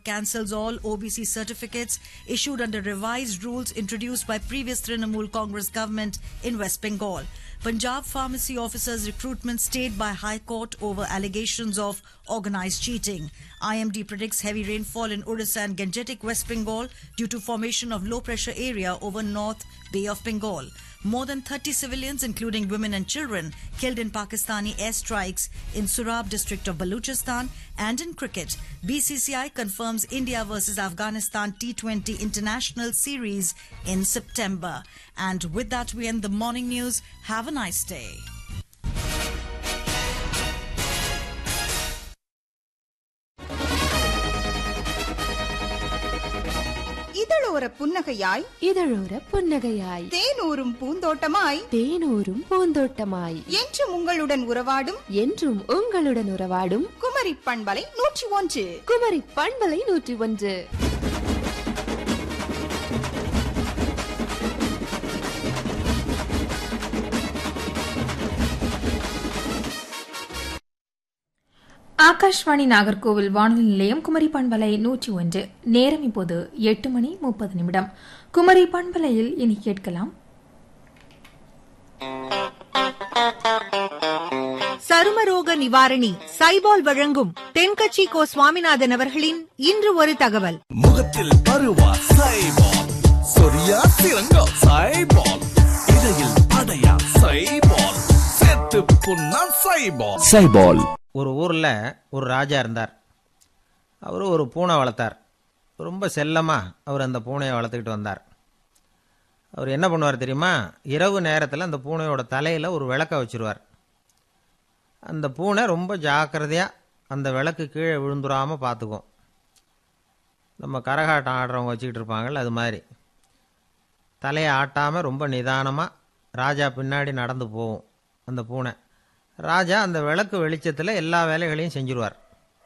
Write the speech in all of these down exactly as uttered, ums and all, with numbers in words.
Court cancels all O B C certificates issued under revised rules introduced by previous Trinamool Congress government in West Bengal. Punjab pharmacy officers' recruitment stayed by High Court over allegations of organised cheating. I M D predicts heavy rainfall in Orissa and Gangetic West Bengal due to formation of low-pressure area over North Bay of Bengal. More than thirty civilians, including women and children, killed in Pakistani airstrikes in Surab district of Baluchistan. And in cricket, B C C I confirms India versus Afghanistan T twenty International Series in September. And with that, we end the morning news. Have a nice day. இதழோர புன்னகையாய் இதழோர புன்னகையாய் தேனூரும் பூந்தோட்டமாய் தேனூரும் பூந்தோட்டமாய் என்றும் உங்களுடன் உறவாடும் என்றும் உங்களுடன் உறவாடும் குமரி பண்பலை நூற்றி ஒன்று குமரி பண்பலை நூற்றி ஒன்று. ஆகாஷ்வாணி நாகர்கோவில் வானொலி நிலையம் குமரி பண்பலை நூற்றி ஒன்று. நேரம் இப்போது எட்டு மணி முப்பது நிமிடம். குமரி பண்பலையில் இனி கேட்கலாம் சருமரோக நிவாரணி சைபால் வழங்கும் தென்கட்சி கோ சுவாமிநாதன் அவர்களின் இன்று ஒரு தகவல். முகத்தில் பருவா சைபால், சொரியா சிறங்கா சைபால், இடையில் அடையா சைபால், சேத்து புண்ணா சைபால். சைபால். ஒரு ஊரில் ஒரு ராஜா இருந்தார். அவர் ஒரு பூனை வளர்த்தார். ரொம்ப செல்லமாக அவர் அந்த பூனையை வளர்த்துக்கிட்டு வந்தார். அவர் என்ன பண்ணுவார் தெரியுமா? இரவு நேரத்தில் அந்த பூனையோட தலையில் ஒரு விளக்கை வச்சுருவார். அந்த பூனை ரொம்ப ஜாக்கிரதையாக அந்த விளக்கு கீழே விழுந்துடாமல் பார்த்துக்கும். நம்ம கரகாட்டம் ஆடுறவங்க வச்சுக்கிட்டு இருப்பாங்கள்ல, அது மாதிரி தலையை ஆட்டாமல் ரொம்ப நிதானமாக ராஜா பின்னாடி நடந்து போகும் அந்த பூனை. ராஜா அந்த விளக்கு வெளிச்சத்தில் எல்லா வேலைகளையும் செஞ்சுருவார்.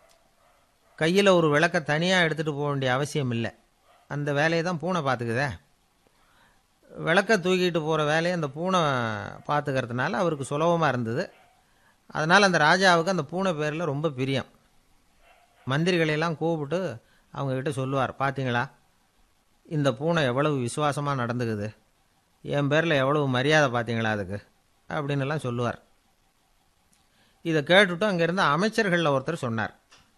கையில் ஒரு விளக்கை தனியாக எடுத்துகிட்டு போக வேண்டிய அவசியம் இல்லை. அந்த வேலையை தான் பூனை பார்த்துக்குதே. விளக்கை தூக்கிட்டு போகிற வேலையை அந்த பூனை பார்த்துக்கிறதுனால அவருக்கு சுலபமாக இருந்தது. அதனால் அந்த ராஜாவுக்கு அந்த பூனை பேரில் ரொம்ப பிரியம். மந்திரிகளையெல்லாம் கூப்பிட்டு அவங்கக்கிட்ட சொல்லுவார், பார்த்தீங்களா இந்த பூனை எவ்வளவு விசுவாசமாக நடந்துக்குது, என் பேரில் எவ்வளவு மரியாதை பார்த்தீங்களா அதுக்கு அப்படின்னுலாம் சொல்லுவார். இதை கேட்டுவிட்டு அங்கேருந்து அமைச்சர்களில் ஒருத்தர் சொன்னார்,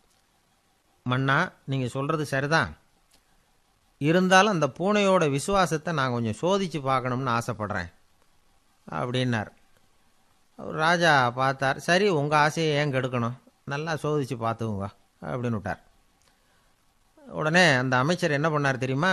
மன்னா நீங்கள் சொல்கிறது சரிதான், இருந்தாலும் அந்த பூனையோட விசுவாசத்தை நான் கொஞ்சம் சோதித்து பார்க்கணும்னு ஆசைப்பட்றேன் அப்படின்னார். ராஜா பார்த்தார், சரி உங்கள் ஆசையை ஏன் கெடுக்கணும், நல்லா சோதித்து பார்த்துக்குங்க அப்படின்னு விட்டார். உடனே அந்த அமைச்சர் என்ன பண்ணார் தெரியுமா?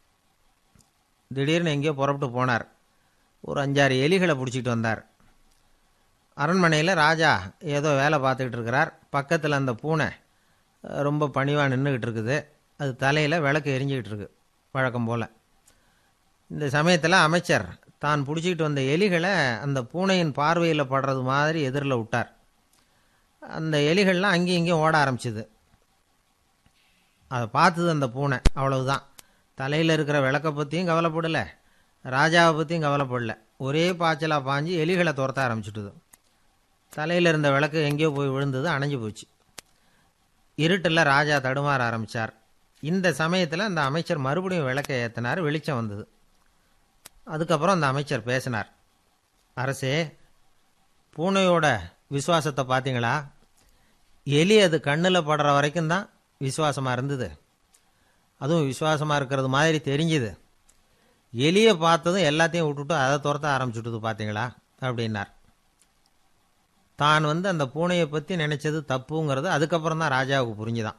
திடீர்னு எங்கேயோ புறப்பட்டு போனார். ஒரு அஞ்சாறு எலிகளை பிடிச்சிட்டு வந்தார். அரண்மனையில் ராஜா ஏதோ வேலை பார்த்துக்கிட்டு இருக்கிறார். பக்கத்தில் அந்த பூனை ரொம்ப பணிவாக நின்றுக்கிட்டு இருக்குது. அது தலையில் விளக்கு எரிஞ்சிக்கிட்டு இருக்கு வழக்கம் போல். இந்த சமயத்தில் அமைச்சர் தான் பிடிச்சிக்கிட்டு வந்த எலிகளை அந்த பூனையின் பார்வையில் படுறது மாதிரி எதிரில் விட்டார். அந்த எலிகள்லாம் அங்கேயும் இங்கேயும் ஓட ஆரம்பிச்சிது. அதை பார்த்தது அந்த பூனை. அவ்வளவுதான். தலையில் இருக்கிற விளக்கை பற்றியும் கவலைப்படலை, ராஜாவை பற்றியும் கவலைப்படலை. ஒரே பாய்ச்சலாக பாஞ்சு எலிகளை துரத்த ஆரம்பிச்சுட்டுது. தலையில் இருந்த விளக்கு எங்கேயோ போய் விழுந்தது, அணைஞ்சு போச்சு. இருட்டில் ராஜா தடுமாற ஆரம்பித்தார். இந்த சமயத்தில் அந்த அமைச்சர் மறுபடியும் விளக்கை ஏற்றினார். வெளிச்சம் வந்தது. அதுக்கப்புறம் அந்த அமைச்சர் பேசினார், அரசே பூனையோட விசுவாசத்தை பார்த்தீங்களா? எலி அது கண்ணில் படுற வரைக்கும் தான் விசுவாசமாக இருந்தது. அதுவும் விசுவாசமாக இருக்கிறது மாதிரி தெரிஞ்சுது. எலியை பார்த்ததும் எல்லாத்தையும் விட்டுட்டு அதை துரத்த ஆரம்பிச்சுட்டுது பார்த்தீங்களா அப்படின்னார். தான் வந்து அந்த பூனையை பற்றி நினச்சது தப்புங்கிறது அதுக்கப்புறம் தான் ராஜாவுக்கு புரிஞ்சுதான்.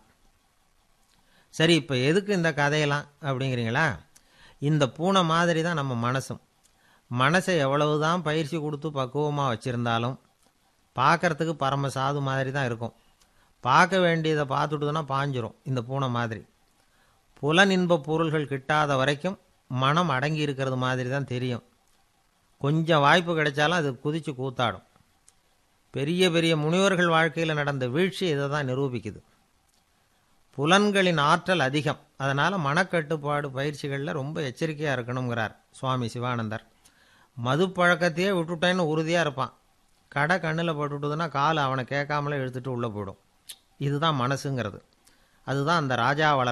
சரி, இப்போ எதுக்கு இந்த கதையெல்லாம் அப்படிங்கிறீங்களா? இந்த பூனை மாதிரி தான் நம்ம மனசும். மனசை எவ்வளவு தான் பயிற்சி கொடுத்து பக்குவமாக வச்சுருந்தாலும் பார்க்குறதுக்கு பரம சாது மாதிரி தான் இருக்கும். பார்க்க வேண்டியதை பார்த்துட்டுதுன்னா பாஞ்சிரும். இந்த பூனை மாதிரி புலனின்ப பொருள்கள் கிட்டாத வரைக்கும் மனம் அடங்கி இருக்கிறது மாதிரி தான் தெரியும். கொஞ்சம் வாய்ப்பு கிடைச்சாலும் அது குதித்து கூத்தாடும். பெரிய பெரிய முனிவர்கள் வாழ்க்கையில் நடந்த வீழ்ச்சி இதை தான் நிரூபிக்குது. புலன்களின் ஆற்றல் அதிகம். அதனால் மனக்கட்டுப்பாடு பயிற்சிகளில் ரொம்ப எச்சரிக்கையாக இருக்கணுங்கிறார் சுவாமி சிவானந்தர். மது பழக்கத்தையே விட்டுட்டேன்னு உறுதியாக இருப்பான். கடை கண்ணில் போட்டுவிட்டதுன்னா கால் அவனை கேட்காமலே இழுத்துட்டு உள்ளே போயிடும். இதுதான் மனசுங்கிறது. அதுதான் அந்த ராஜா வளர்